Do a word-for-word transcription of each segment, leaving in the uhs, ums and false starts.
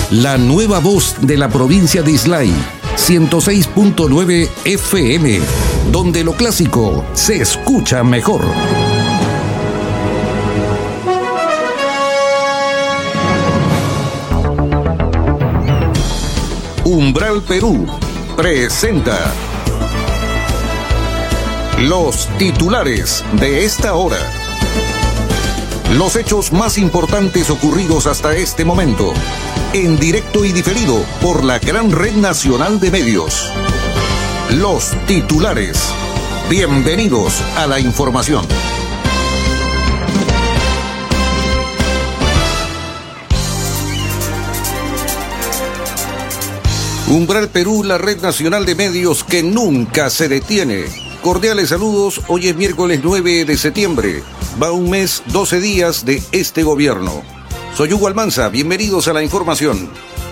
la nueva voz de la provincia de Islay, ciento seis punto nueve F M, donde lo clásico se escucha mejor. Umbral Perú presenta los titulares de esta hora. Los hechos más importantes ocurridos hasta este momento, en directo y diferido por la gran red nacional de medios. Los titulares. Bienvenidos a la información. Umbral Perú, la red nacional de medios que nunca se detiene. Cordiales saludos, hoy es miércoles nueve de septiembre. Va un mes, doce días de este gobierno. Soy Hugo Almanza, bienvenidos a la información.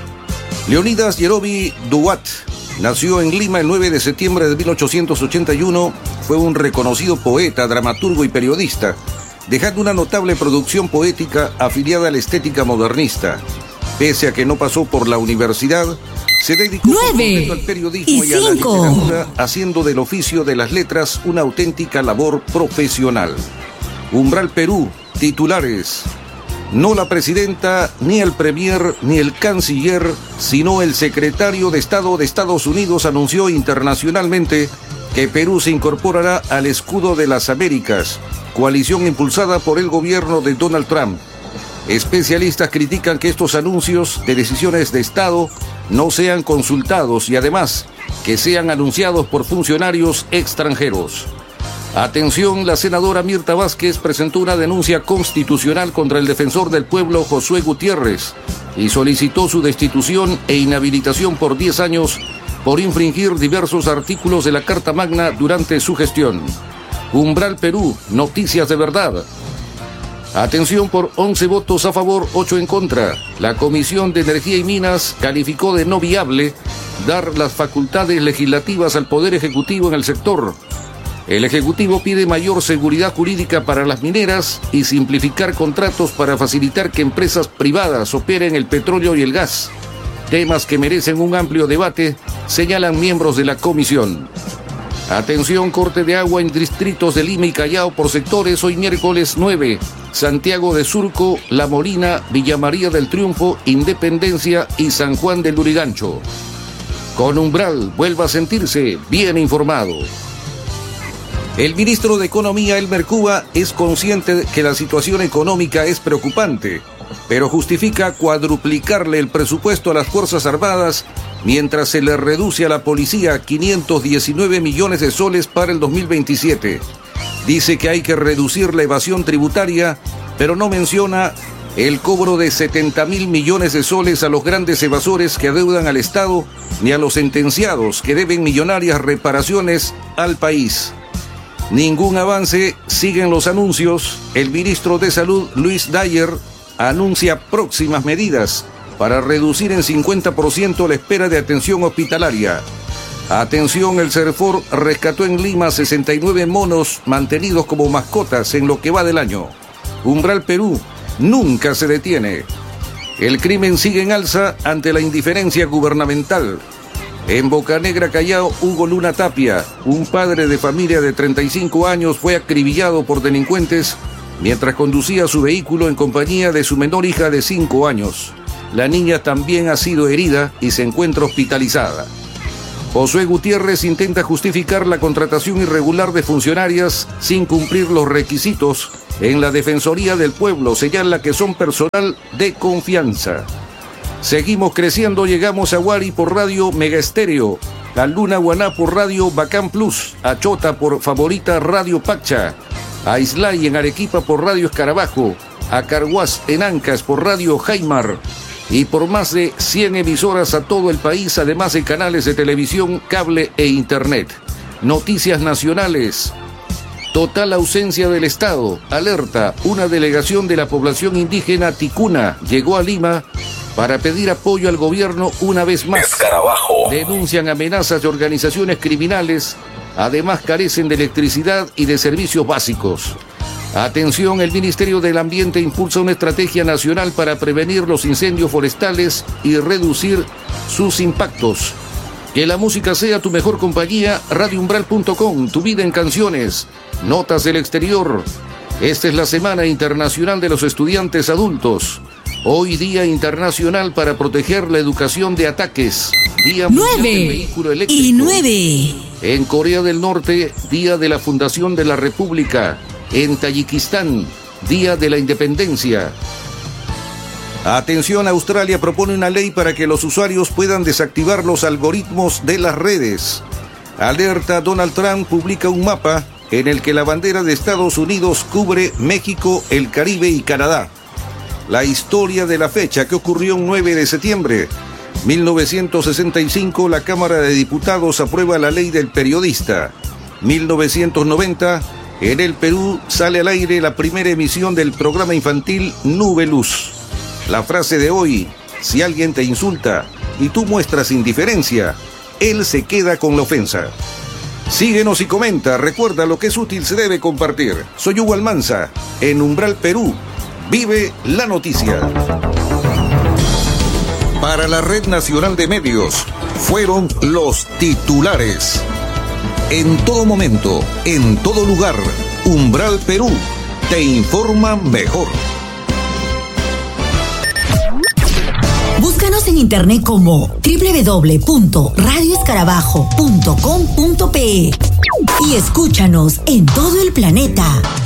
Leonidas Yerobi Duat nació en Lima el nueve de septiembre de mil ochocientos ochenta y uno. Fue un reconocido poeta, dramaturgo y periodista, dejando una notable producción poética afiliada a la estética modernista. Pese a que no pasó por la universidad, se dedicó nueve al periodismo y, y a la cinco. literatura, haciendo del oficio de las letras una auténtica labor profesional. Umbral Perú, titulares. No la presidenta, ni el premier, ni el canciller, sino el secretario de Estado de Estados Unidos anunció internacionalmente que Perú se incorporará al escudo de las Américas, coalición impulsada por el gobierno de Donald Trump. Especialistas critican que estos anuncios de decisiones de Estado no sean consultados y además que sean anunciados por funcionarios extranjeros. Atención, la senadora Mirta Vázquez presentó una denuncia constitucional contra el defensor del pueblo Josué Gutiérrez y solicitó su destitución e inhabilitación por diez años por infringir diversos artículos de la Carta Magna durante su gestión. Umbral Perú, noticias de verdad. Atención, por once votos a favor, ocho en contra. La Comisión de Energía y Minas calificó de no viable dar las facultades legislativas al Poder Ejecutivo en el sector. El Ejecutivo pide mayor seguridad jurídica para las mineras y simplificar contratos para facilitar que empresas privadas operen el petróleo y el gas. Temas que merecen un amplio debate, señalan miembros de la comisión. Atención, corte de agua en distritos de Lima y Callao por sectores hoy miércoles nueve. Santiago de Surco, La Molina, Villa María del Triunfo, Independencia y San Juan del Lurigancho. Con Umbral, vuelva a sentirse bien informado. El ministro de Economía, Elmer Cuba, es consciente de que la situación económica es preocupante, pero justifica cuadruplicarle el presupuesto a las Fuerzas Armadas mientras se le reduce a la policía quinientos diecinueve millones de soles para el dos mil veintisiete. Dice que hay que reducir la evasión tributaria, pero no menciona el cobro de setenta mil millones de soles a los grandes evasores que adeudan al Estado, ni a los sentenciados que deben millonarias reparaciones al país. Ningún avance, siguen los anuncios. El ministro de Salud, Luis Dyer, anuncia próximas medidas para reducir en cincuenta por ciento la espera de atención hospitalaria. Atención, el Cerfor rescató en Lima sesenta y nueve monos mantenidos como mascotas en lo que va del año. Umbral Perú nunca se detiene. El crimen sigue en alza ante la indiferencia gubernamental. En Bocanegra, Callao, Hugo Luna Tapia, un padre de familia de treinta y cinco años, fue acribillado por delincuentes mientras conducía su vehículo en compañía de su menor hija de cinco años. La niña también ha sido herida y se encuentra hospitalizada. Josué Gutiérrez intenta justificar la contratación irregular de funcionarias sin cumplir los requisitos en la Defensoría del Pueblo. Señala que son personal de confianza. Seguimos creciendo, llegamos a Huari por radio Mega Estéreo, a Luna Guaná por radio Bacán Plus, a Chota por Favorita Radio Pacha, a Islay en Arequipa por radio Escarabajo, a Carhuaz en Ancas por radio Jaimar, y por más de cien emisoras a todo el país, además de canales de televisión, cable e internet. Noticias nacionales. Total ausencia del Estado. Alerta, una delegación de la población indígena ticuna llegó a Lima para pedir apoyo al gobierno una vez más. Escarabajo. Denuncian amenazas de organizaciones criminales, además carecen de electricidad y de servicios básicos. Atención, el Ministerio del Ambiente impulsa una estrategia nacional para prevenir los incendios forestales y reducir sus impactos. Que la música sea tu mejor compañía. radio umbral punto com, tu vida en canciones. Notas del exterior. Esta es la Semana Internacional de los Estudiantes Adultos. Hoy Día Internacional para proteger la educación de ataques. Día Mundial del Vehículo Eléctrico. Y nueve. En Corea del Norte, Día de la Fundación de la República. En Tayikistán, Día de la Independencia. Atención, Australia propone una ley para que los usuarios puedan desactivar los algoritmos de las redes. Alerta, Donald Trump publica un mapa en el que la bandera de Estados Unidos cubre México, el Caribe y Canadá. La historia de la fecha que ocurrió un nueve de septiembre. mil novecientos sesenta y cinco, la Cámara de Diputados aprueba la ley del periodista. mil novecientos noventa, en el Perú sale al aire la primera emisión del programa infantil Nube Luz. La frase de hoy: si alguien te insulta y tú muestras indiferencia, él se queda con la ofensa. Síguenos y comenta, recuerda, lo que es útil se debe compartir. Soy Hugo Almanza, en Umbral Perú. Vive la noticia. Para la Red Nacional de Medios, fueron los titulares. En todo momento, en todo lugar, Umbral Perú te informa mejor. Búscanos en internet como doble u doble u doble u punto radio escarabajo punto com punto pe y escúchanos en todo el planeta.